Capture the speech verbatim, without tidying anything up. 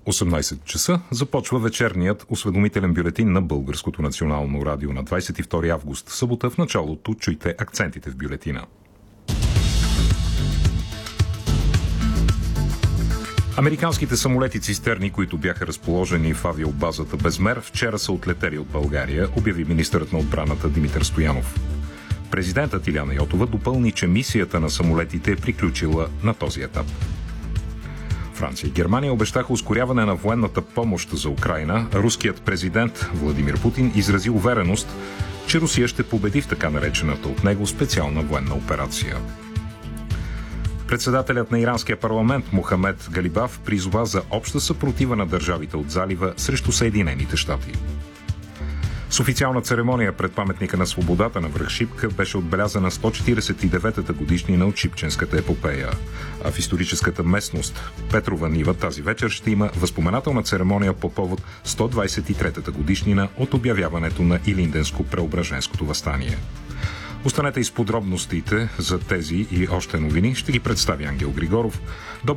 осемнайсет часа започва вечерният осведомителен бюлетин на Българското национално радио на двайсет и втори август, събота. В началото чуйте акцентите в бюлетина. Американските самолети цистерни, които бяха разположени в авиобазата Безмер, вчера са отлетели от България, обяви министърът на отбраната Димитър Стоянов. Президентът Илияна Йотова допълни, че мисията на самолетите е приключила на този етап. Франция и Германия обещаха ускоряване на военната помощ за Украйна. Руският президент Владимир Путин изрази увереност, че Русия ще победи в така наречената от него специална военна операция. Председателят на иранския парламент Мохамед Галибаф призова за обща съпротива на държавите от залива срещу Съединените щати. С официална церемония пред паметника на свободата на връх Шипка беше отбелязана сто четиридесет и деветата годишнина от Шипченската епопея. А в историческата местност Петрова нива тази вечер ще има възпоменателна церемония по повод сто двайсет и третата годишнина от обявяването на Илинденско-Преображенското въстание. Останете и с подробностите за тези и още новини. Ще ги представи Ангел Григоров.